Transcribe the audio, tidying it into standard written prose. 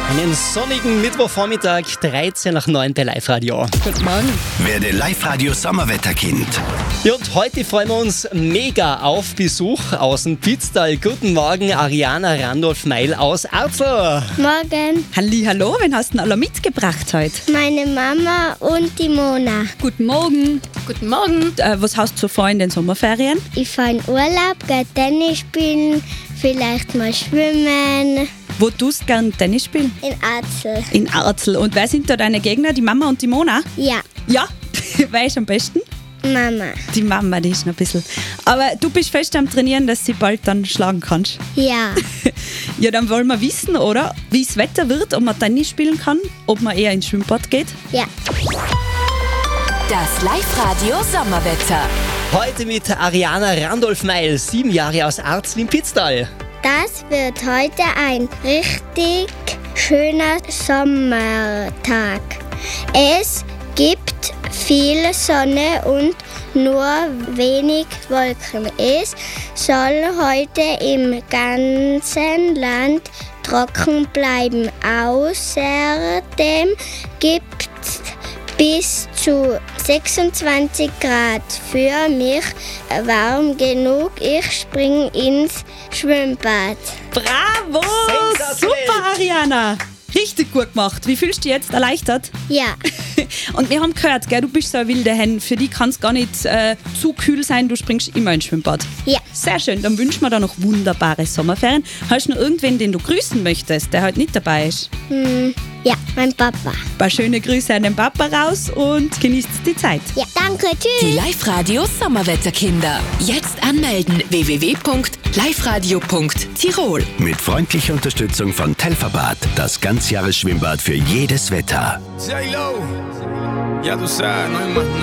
Einen sonnigen Mittwochvormittag, 13 nach 9 bei Live-Radio. Guten Morgen. Werde Live-Radio Sommerwetterkind. Ja, und heute freuen wir uns mega auf Besuch aus dem Pitztal. Guten Morgen, Ariana Randolph-Meil aus Arzl. Morgen, Hallo, wen hast du denn alle mitgebracht heute? meine Mama und die Mona. Guten Morgen. Guten Morgen. Was hast du so vor in den Sommerferien? Ich fahre in Urlaub, gehe Tennis spielen, vielleicht mal schwimmen. Wo tust du gern Tennis spielen? In Arzl. In Arzl. Und wer sind da deine Gegner? Die Mama und die Mona? Ja, Ja, wer ist am besten? Mama. Die Mama, die ist noch ein bisschen. Aber du bist fest am Trainieren, dass sie bald dann schlagen kannst. Ja, Ja, dann wollen wir wissen, oder? Wie das Wetter wird, ob man Tennis spielen kann, ob man eher ins Schwimmbad geht. ja. Das Live-Radio Sommerwetter. Heute mit Ariana Randolph-Meil, 7 Jahre aus Arzl im Pitztal. Das wird heute ein richtig schöner Sommertag. Es gibt viel Sonne und nur wenig Wolken. Es soll heute im ganzen Land trocken bleiben. Außerdem gibt es bis zu 26 Grad. Für mich warm genug. Ich springe ins Schwimmbad. Bravo! Sensationell. Super, Ariana! Richtig gut gemacht. Wie fühlst du dich jetzt? Erleichtert? Ja, Und wir haben gehört, gell, du bist so eine wilde Hen. Für dich kann es gar nicht zu kühl sein, du springst immer ins Schwimmbad. ja. Sehr schön, dann wünschen wir dir noch wunderbare Sommerferien. Hast du noch irgendwen, den du grüßen möchtest, der heute nicht dabei ist? Ja, mein Papa. Ein paar schöne Grüße an den Papa raus und genießt die Zeit. Ja, danke, Die tschüss. Live-Radio Sommerwetterkinder. Jetzt anmelden: www.liveradio.tirol. Mit freundlicher Unterstützung von Telfabad, das Ganzjahresschwimmbad für jedes Wetter. J-Lo, ya tú sabes, no hay más nada.